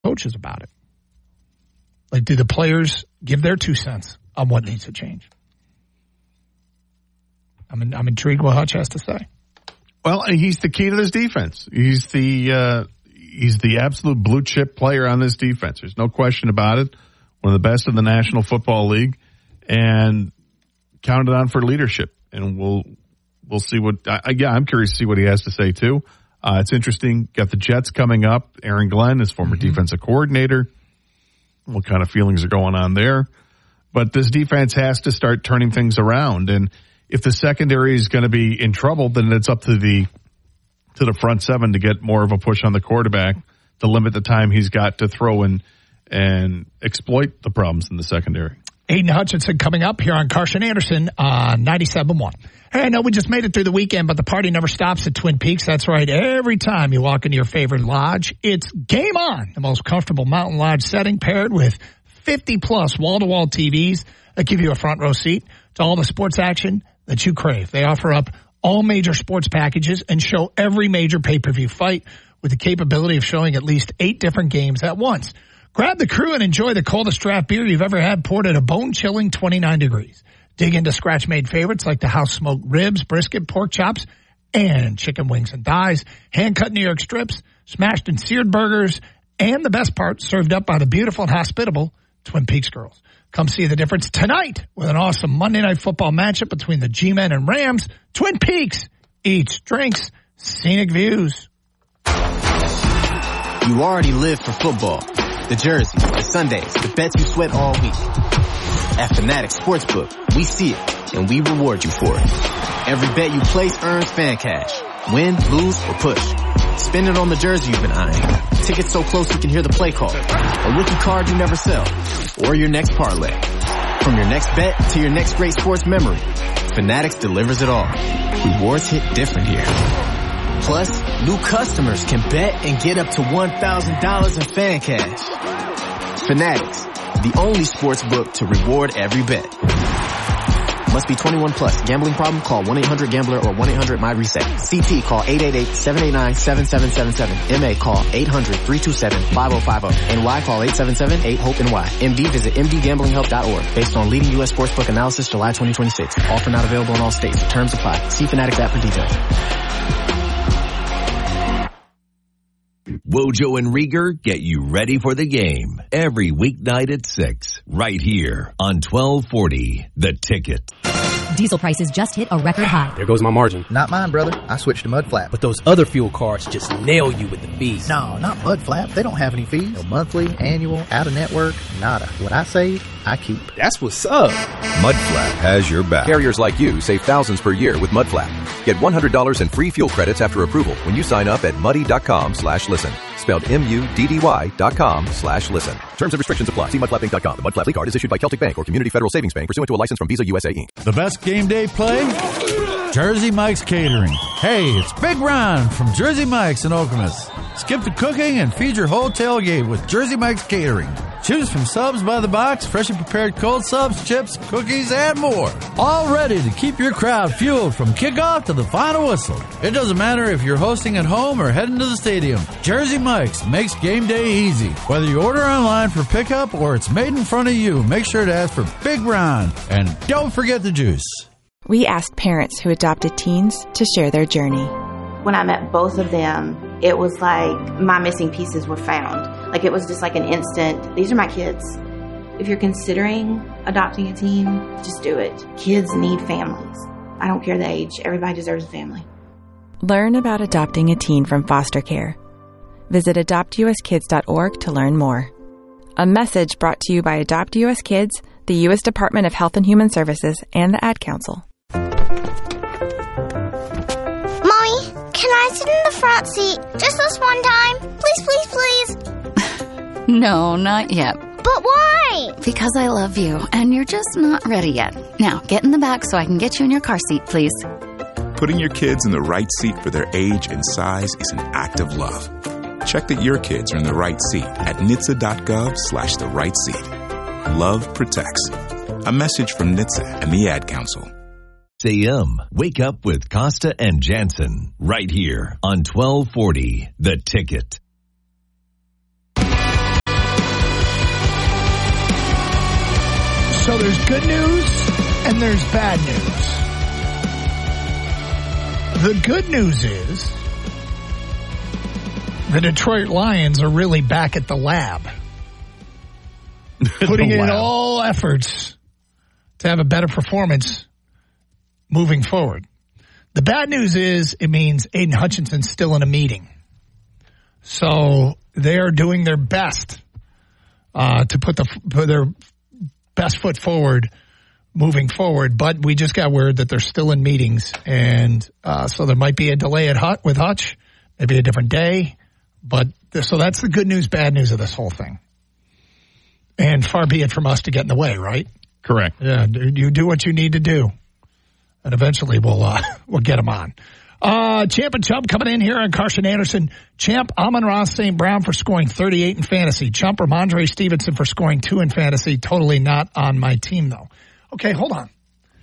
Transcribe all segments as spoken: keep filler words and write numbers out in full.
coaches about it. Like, do the players give their two cents on what needs to change? I'm in, I'm intrigued what Hutch has to say. Well, he's the key to this defense. He's the uh, he's the absolute blue chip player on this defense. There's no question about it. One of the best in the National Football League, and counted on for leadership. And we'll we'll see what. Uh, yeah, I'm curious to see what he has to say too. Uh, it's interesting. Got the Jets coming up. Aaron Glenn, his former mm-hmm. defensive coordinator. What kind of feelings are going on there? But this defense has to start turning things around. And if the secondary is going to be in trouble, then it's up to the to the front seven to get more of a push on the quarterback to limit the time he's got to throw and and exploit the problems in the secondary. Aiden Hutchinson coming up here on Carson Anderson on ninety-seven point one. Hey, I know we just made it through the weekend, but the party never stops at Twin Peaks. That's right. Every time you walk into your favorite lodge, it's game on. The most comfortable mountain lodge setting paired with fifty-plus wall-to-wall T Vs that give you a front row seat to all the sports action that you crave. They offer up all major sports packages and show every major pay-per-view fight with the capability of showing at least eight different games at once. Grab the crew and enjoy the coldest draft beer you've ever had poured at a bone-chilling twenty-nine degrees. Dig into scratch-made favorites like the house-smoked ribs, brisket, pork chops, and chicken wings and thighs, hand-cut New York strips, smashed and seared burgers, and the best part, served up by the beautiful and hospitable Twin Peaks girls. Come see the difference tonight with an awesome Monday Night Football matchup between the G-Men and Rams. Twin Peaks, eats, drinks, scenic views. You already live for football. The jerseys, the Sundays, the bets you sweat all week. At Fanatics Sportsbook, we see it, and we reward you for it. Every bet you place earns fan cash. Win, lose, or push. Spend it on the jersey you've been eyeing. Tickets so close you can hear the play call. A rookie card you never sell. Or your next parlay. From your next bet to your next great sports memory, Fanatics delivers it all. Rewards hit different here. Plus, new customers can bet and get up to one thousand dollars in fan cash. Fanatics, the only sports book to reward every bet. Must be twenty-one plus. Gambling problem? Call one eight hundred gambler or one eight hundred my reset. C T call eight eight eight, seven eight nine, seven seven seven seven. M A call eight hundred, three two seven, five oh five oh. N Y call eight seven seven, eight hope N Y. M D visit m d gambling help dot org. Based on leading U S sportsbook analysis July twenty twenty-six. Offer not available in all states. Terms apply. See Fanatics app for details. Wojo and Rieger get you ready for the game every weeknight at six, right here on twelve forty The Ticket. Diesel prices just hit a record high. There goes my margin. Not mine, brother. I switched to Mudflap. But those other fuel cards just nail you with the fees. No, not Mudflap. They don't have any fees. No monthly, annual, out-of-network, nada. What I save, I keep. That's what's up. Mudflap has your back. Carriers like you save thousands per year with Mudflap. Get one hundred dollars in free fuel credits after approval when you sign up at muddy.com slash listen. Spelled M-U-D-D-Y dot com slash listen. Terms and restrictions apply. See mudflap inc dot com. The Mudflap League card is issued by Celtic Bank or Community Federal Savings Bank pursuant to a license from Visa U S A Incorporated. The best game day play? Jersey Mike's Catering. Hey, it's Big Ron from Jersey Mike's in Okemos. Skip the cooking and feed your whole tailgate with Jersey Mike's Catering. Choose from subs by the box, freshly prepared cold subs, chips, cookies, and more. All ready to keep your crowd fueled from kickoff to the final whistle. It doesn't matter if you're hosting at home or heading to the stadium. Jersey Mike's makes game day easy. Whether you order online for pickup or it's made in front of you, make sure to ask for Big Ron. And don't forget the juice. We asked parents who adopted teens to share their journey. When I met both of them, it was like my missing pieces were found. Like it was just like an instant, these are my kids. If you're considering adopting a teen, just do it. Kids need families. I don't care the age. Everybody deserves a family. Learn about adopting a teen from foster care. Visit adopt u s kids dot org to learn more. A message brought to you by Adopt U S Kids, the U S Department of Health and Human Services, and the Ad Council. Can I sit in the front seat just this one time? Please, please, please. No, not yet. But why? Because I love you, and you're just not ready yet. Now, get in the back so I can get you in your car seat, please. Putting your kids in the right seat for their age and size is an act of love. Check that your kids are in the right seat at N H T S A dot gov slash the right seat. Love protects. A message from N H T S A and the Ad Council. A M. Wake up with Costa and Jansen right here on twelve forty The Ticket. So there's good news and there's bad news. The good news is the Detroit Lions are really back at the lab. Putting the lab. in all efforts to have a better performance moving forward. The bad news is it means Aiden Hutchinson's still in a meeting. So they are doing their best uh, to put, the, put their best foot forward moving forward. But we just got word that they're still in meetings. And uh, so there might be a delay at Hut with Hutch, maybe a different day. But so that's the good news, bad news of this whole thing. And far be it from us to get in the way, right? Correct. Yeah, you do what you need to do. And eventually we'll uh, we'll get them on. Uh, Champ and Chump coming in here on Carson Anderson. Champ, Amon-Ra Saint Brown for scoring thirty-eight in fantasy. Chump, Ramondre Stevenson for scoring two in fantasy. Totally not on my team, though. Okay, hold on.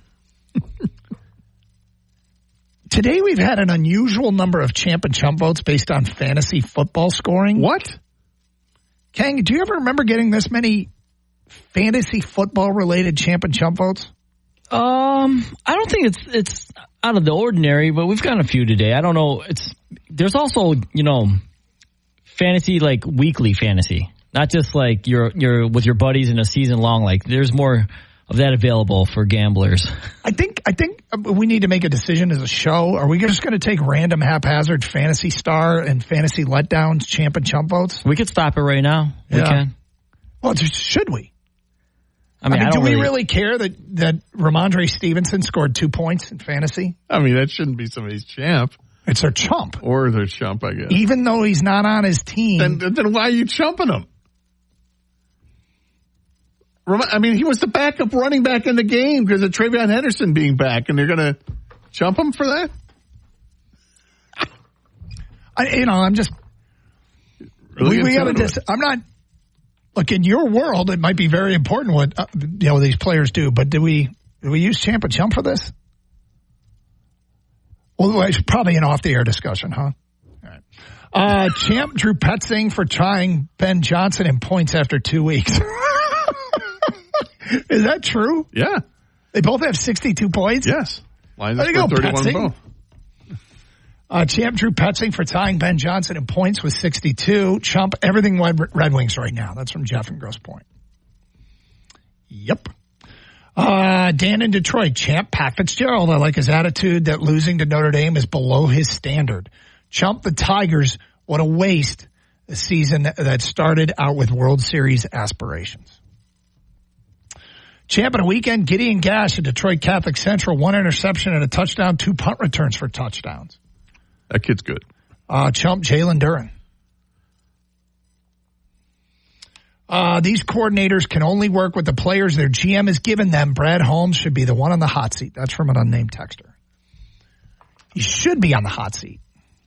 Today we've had an unusual number of Champ and Chump votes based on fantasy football scoring. What? Kang, do you ever remember getting this many fantasy football-related Champ and Chump votes? Um, I don't think it's it's out of the ordinary, but we've gotten a few today. I don't know. It's there's also, you know, fantasy, like weekly fantasy, not just like you're you're with your buddies in a season long. Like there's more of that available for gamblers. I think I think we need to make a decision as a show. Are we just going to take random haphazard fantasy star and fantasy letdowns, Champ and Chump votes? We could stop it right now. Yeah. We can. Well, should we? I mean, I mean I do we really... really care that, that Ramondre Stevenson scored two points in fantasy? I mean, that shouldn't be somebody's champ. It's their chump. Or their chump, I guess. Even though he's not on his team. Then, then why are you chumping him? I mean, he was the backup running back in the game because of Travion Henderson being back, and they're going to chump him for that? I, you know, I'm just... Really we, we gotta just, I'm not... Look, in your world, it might be very important what uh, you know these players do, but do we do we use Champ and Chump for this? Well, it's probably an off-the-air discussion, huh? All right. Uh, Champ drew Petzing for trying Ben Johnson in points after two weeks. Is that true? Yeah. They both have sixty-two points? Yes. Lions There you go, thirty-one Petzing. both. Uh, Champ drew Petzing for tying Ben Johnson in points with sixty-two. Chump, everything Red, Red Wings right now. That's from Jeff in Grosse Pointe. Yep. Uh, Dan in Detroit. Champ, Pat Fitzgerald. I like his attitude that losing to Notre Dame is below his standard. Chump, the Tigers. What a waste. A season that started out with World Series aspirations. Champ in a weekend. Gideon Gash at Detroit Catholic Central. One interception and a touchdown. Two punt returns for touchdowns. That kid's good. Uh, Chump, Jalen Duren. Uh, these coordinators can only work with the players their G M has given them. Brad Holmes should be the one on the hot seat. That's from an unnamed texter. He should be on the hot seat.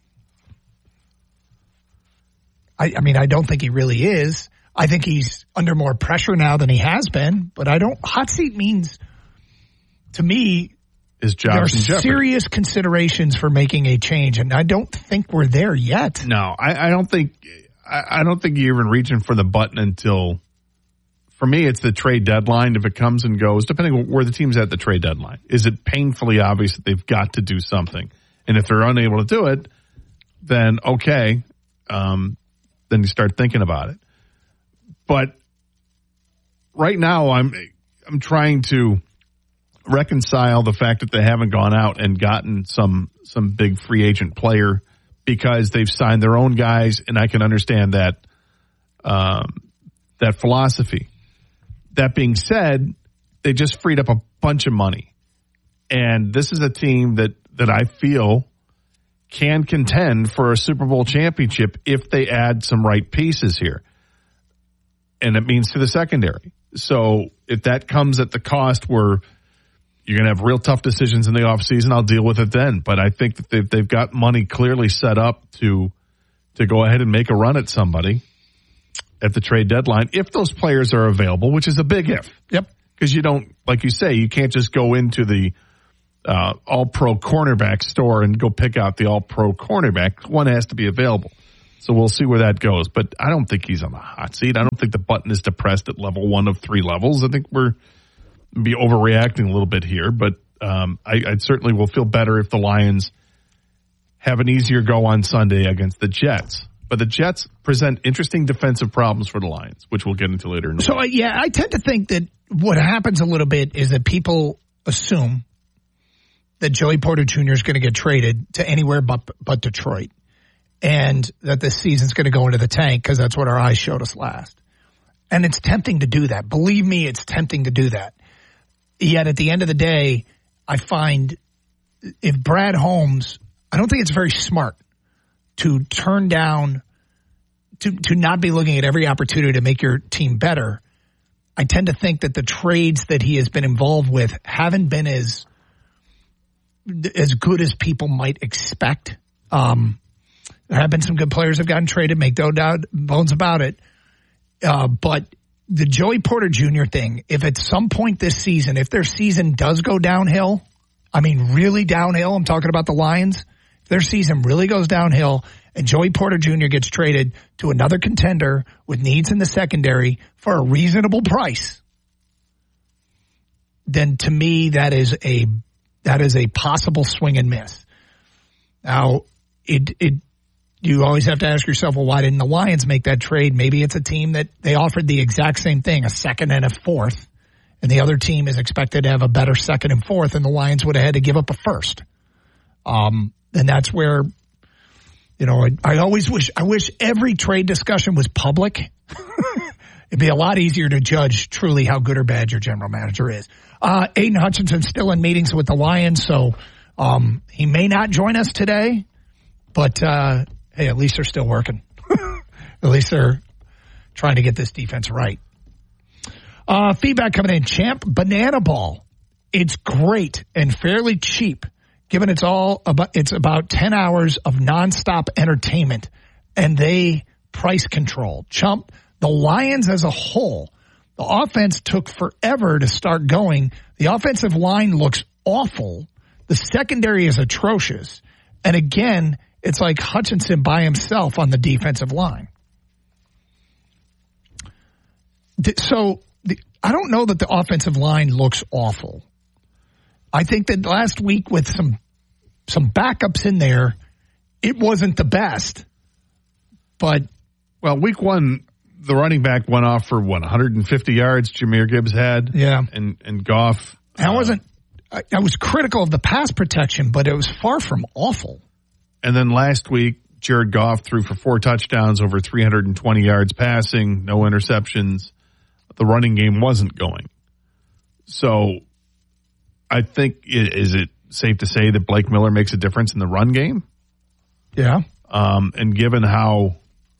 I, I mean, I don't think he really is. I think he's under more pressure now than he has been. But I don't. Hot seat means, to me, His there are job's in jeopardy. serious considerations for making a change, and I don't think we're there yet. No, I, I don't think I, I don't think you're even reaching for the button until, for me, it's the trade deadline. If it comes and goes, depending on where the team's at the trade deadline, is it painfully obvious that they've got to do something? And if they're unable to do it, then okay, um, then you start thinking about it. But right now, I'm I'm trying to reconcile the fact that they haven't gone out and gotten some some big free agent player because they've signed their own guys, and I can understand that um, that philosophy. That being said, they just freed up a bunch of money, and this is a team that that I feel can contend for a Super Bowl championship if they add some right pieces here, and it means to the secondary. So if that comes at the cost where you're going to have real tough decisions in the offseason, I'll deal with it then. But I think that they've, they've got money clearly set up to to go ahead and make a run at somebody at the trade deadline if those players are available, which is a big if. Yep. Because you don't, like you say, you can't just go into the uh, all-pro cornerback store and go pick out the all-pro cornerback. One has to be available. So we'll see where that goes. But I don't think he's on the hot seat. I don't think the button is depressed at level one of three levels. I think we're be overreacting a little bit here, but um, I, I certainly will feel better if the Lions have an easier go on Sunday against the Jets. But the Jets present interesting defensive problems for the Lions, which we'll get into later in the So, uh, yeah, I tend to think that what happens a little bit is that people assume that Joey Porter Junior is going to get traded to anywhere but but Detroit, and that this season's going to go into the tank because that's what our eyes showed us last. And it's tempting to do that. Believe me, it's tempting to do that. Yet at the end of the day, I find if Brad Holmes, I don't think it's very smart to turn down, to, to not be looking at every opportunity to make your team better. I tend to think that the trades that he has been involved with haven't been as as good as people might expect. Um, there have been some good players that have gotten traded, make no doubt, bones about it. Uh, but the Joey Porter Junior thing, if at some point this season, if their season does go downhill, I mean really downhill, I'm talking about the Lions, if their season really goes downhill and Joey Porter Junior gets traded to another contender with needs in the secondary for a reasonable price, then to me that is a that is a possible swing and miss. Now, it it you always have to ask yourself, well, why didn't the Lions make that trade? Maybe it's a team that they offered the exact same thing, a second and a fourth, and the other team is expected to have a better second and fourth, and the Lions would have had to give up a first. Um, and that's where, you know, I, I always wish, I wish every trade discussion was public. It'd be a lot easier to judge truly how good or bad your general manager is. Uh, Aiden Hutchinson's still in meetings with the Lions, so um, he may not join us today, but uh, hey, at least they're still working. At least they're trying to get this defense right. Uh, feedback coming in. Champ Banana Ball. It's great and fairly cheap, given it's all about, it's about ten hours of nonstop entertainment, and they price control. Chump, the Lions as a whole, the offense took forever to start going. The offensive line looks awful. The secondary is atrocious. And again, it's like Hutchinson by himself on the defensive line. So the, I don't know that the offensive line looks awful. I think that last week with some some backups in there, it wasn't the best. But well, week one, the running back went off for what, one hundred fifty yards. Jahmyr Gibbs had, yeah, and and Goff. I uh, wasn't. I, I was critical of the pass protection, but it was far from awful. And then last week, Jared Goff threw for four touchdowns, over three hundred twenty yards passing, no interceptions. The running game wasn't going. So I think, is it safe to say that Blake Miller makes a difference in the run game? Yeah. Um, and given how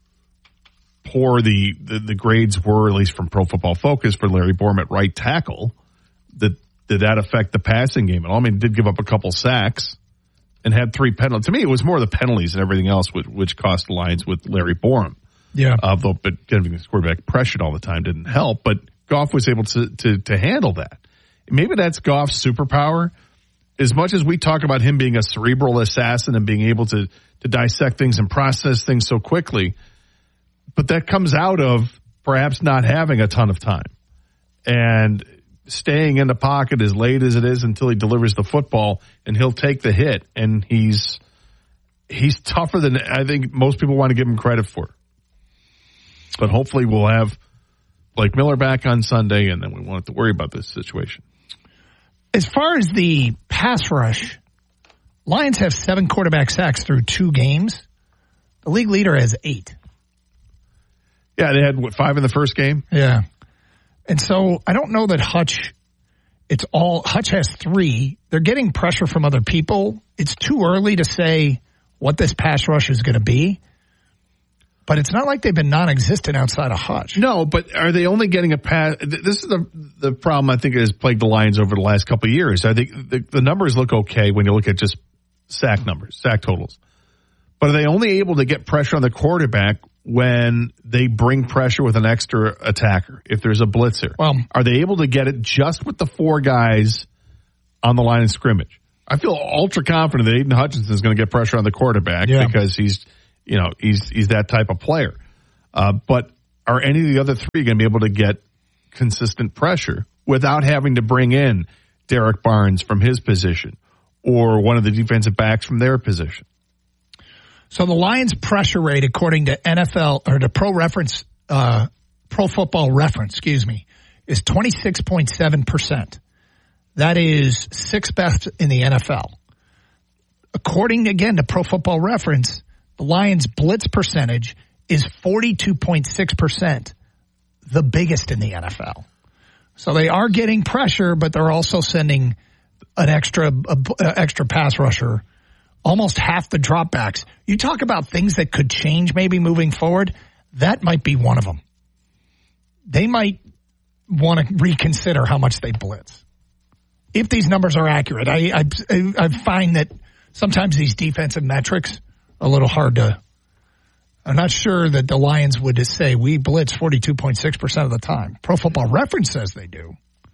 poor the, the, the grades were, at least from Pro Football Focus, for Larry Borom at right tackle, that, did that affect the passing game at all? I mean, it did give up a couple sacks and had three penalties. To me, it was more the penalties and everything else which, which cost the Lions with Larry Borom. Yeah. Uh, though, but getting his quarterback pressured all the time didn't help. But Goff was able to, to, to handle that. Maybe that's Goff's superpower. As much as we talk about him being a cerebral assassin and being able to, to dissect things and process things so quickly, but that comes out of perhaps not having a ton of time and staying in the pocket as late as it is until he delivers the football, and he'll take the hit. And he's he's tougher than I think most people want to give him credit for. But hopefully we'll have Blake Miller back on Sunday, and then we won't have to worry about this situation. As far as the pass rush, Lions have seven quarterback sacks through two games. The league leader has eight. Yeah, they had, what, five in the first game? Yeah. And so I don't know that Hutch, it's all, Hutch has three. They're getting pressure from other people. It's too early to say what this pass rush is going to be. But it's not like they've been non-existent outside of Hutch. No, but are they only getting a pass? This is the the problem I think has plagued the Lions over the last couple of years. I think the, the numbers look okay when you look at just sack numbers, sack totals. But are they only able to get pressure on the quarterback when they bring pressure with an extra attacker, if there's a blitzer? Well, are they able to get it just with the four guys on the line of scrimmage? I feel ultra confident that Aiden Hutchinson is going to get pressure on the quarterback yeah. because he's – You know, he's he's that type of player. Uh, but are any of the other three going to be able to get consistent pressure without having to bring in Derek Barnes from his position or one of the defensive backs from their position. So the Lions' pressure rate, according to N F L or the Pro Reference, uh, Pro Football Reference, excuse me, is twenty-six point seven percent. That is sixth best in the N F L. According, again, to Pro Football Reference, the Lions' blitz percentage is forty-two point six percent, the biggest in the N F L. So they are getting pressure, but they're also sending an extra a, a extra pass rusher, almost half the dropbacks. You talk about things that could change maybe moving forward. That might be one of them. They might want to reconsider how much they blitz. If these numbers are accurate, I, I, I find that sometimes these defensive metrics are a little hard to, I'm not sure that the Lions would say we blitz forty-two point six percent of the time. Pro Football Reference says they do.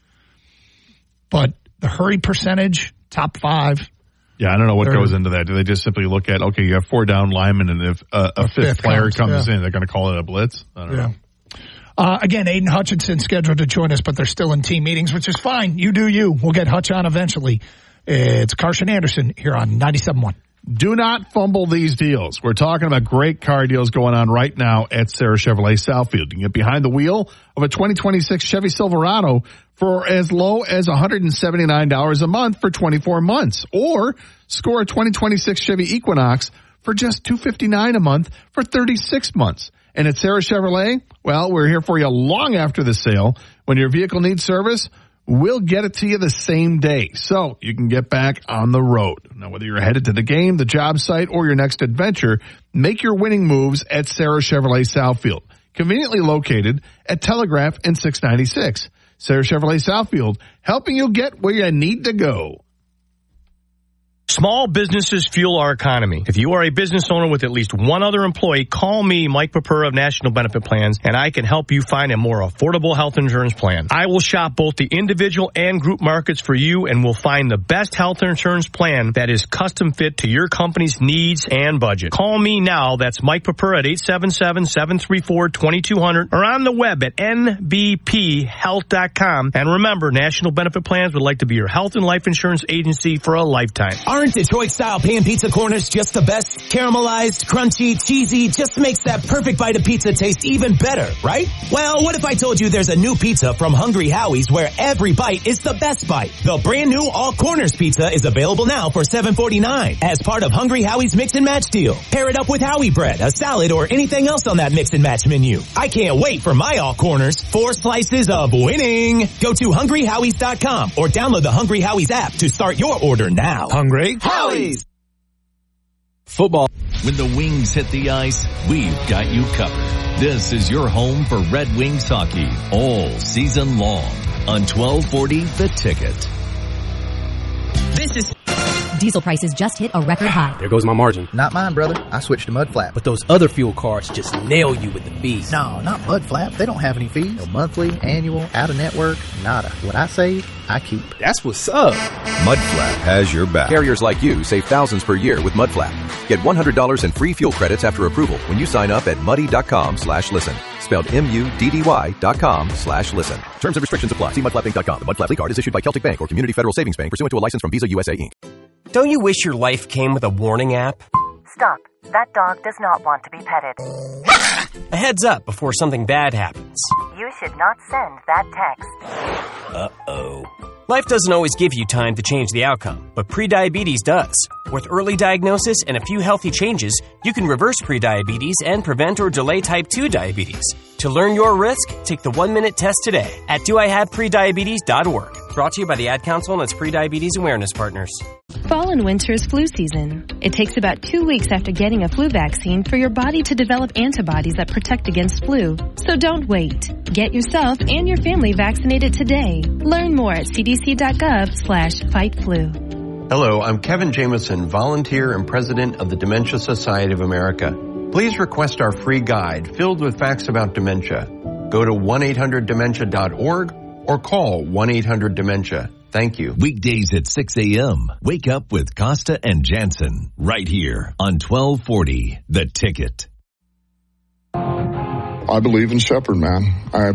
But the hurry percentage, top five. Yeah, I don't know what goes into that. Do they just simply look at, okay, you have four down linemen, and if uh, a, a fifth, fifth player comes, comes yeah. in, they're going to call it a blitz? I don't yeah. know. Uh, again, Aiden Hutchinson scheduled to join us, but they're still in team meetings, which is fine. You do you. We'll get Hutch on eventually. It's Carson Anderson here on ninety-seven point one. Do not fumble these deals. We're talking about great car deals going on right now at Sarah Chevrolet Southfield. You can get behind the wheel of a twenty twenty-six Chevy Silverado for as low as one hundred seventy-nine dollars a month for twenty-four months, or score a twenty twenty-six Chevy Equinox for just two hundred fifty-nine dollars a month for thirty-six months. And at Sarah Chevrolet, well, we're here for you long after the sale. When your vehicle needs service, we'll get it to you the same day, so you can get back on the road. Now, whether you're headed to the game, the job site, or your next adventure, make your winning moves at Sarah Chevrolet Southfield, conveniently located at Telegraph and six ninety-six. Sarah Chevrolet Southfield, helping you get where you need to go. Small businesses fuel our economy. If you are a business owner with at least one other employee, call me, Mike Purpura of National Benefit Plans, and I can help you find a more affordable health insurance plan. I will shop both the individual and group markets for you, and will find the best health insurance plan that is custom fit to your company's needs and budget. Call me now. That's Mike Purpura at eight seven seven, seven three four, two two zero zero or on the web at N B P health dot com. And remember, National Benefit Plans would like to be your health and life insurance agency for a lifetime. Aren't Detroit-style pan pizza corners just the best? Caramelized, crunchy, cheesy, just makes that perfect bite of pizza taste even better, right? Well, what if I told you there's a new pizza from Hungry Howie's where every bite is the best bite? The brand new All Corners pizza is available now for seven forty-nine as part of Hungry Howie's Mix and Match deal. Pair it up with Howie bread, a salad, or anything else on that Mix and Match menu. I can't wait for my All Corners. Four slices of winning. Go to hungry howies dot com or download the Hungry Howie's app to start your order now. Hungry Howie's. Football. When the Wings hit the ice, we've got you covered. This is your home for Red Wings hockey all season long on twelve forty The Ticket. This is diesel prices just hit a record high. There goes my margin. Not mine, brother. I switched to Mud Flap. But those other fuel cards just nail you with the fees. No, not Mud Flap. They don't have any fees. No monthly, annual, out-of-network, nada. What I save, I keep. That's what's up. Mudflap has your back. Carriers like you save thousands per year with Mudflap. Get one hundred dollars in free fuel credits after approval when you sign up at muddy.com slash listen. Spelled M-U-D-D-Y dot com slash listen. Terms and restrictions apply. See mudflap inc dot com. The Mudflap League card is issued by Celtic Bank or Community Federal Savings Bank pursuant to a license from Visa U S A Incorporated. Don't you wish your life came with a warning app? Stop. That dog does not want to be petted. A heads up before something bad happens. You should not send that text. Uh-oh. Life doesn't always give you time to change the outcome, but prediabetes does. With early diagnosis and a few healthy changes, you can reverse prediabetes and prevent or delay type two diabetes. To learn your risk, take the one-minute test today at do I have prediabetes dot org. Brought to you by the Ad Council and its Prediabetes Awareness Partners. Fall and winter is flu season. It takes about two weeks after getting a flu vaccine for your body to develop antibodies that protect against flu. So don't wait. Get yourself and your family vaccinated today. Learn more at cdc.gov slash fight flu. Hello, I'm Kevin Jameson, volunteer and president of the Dementia Society of America. Please request our free guide filled with facts about dementia. Go to one eight hundred dementia dot org or call one eight hundred dementia. Thank you. Weekdays at six a.m. Wake up with Costa and Jansen right here on twelve forty The Ticket. I believe in Shepherd, man. I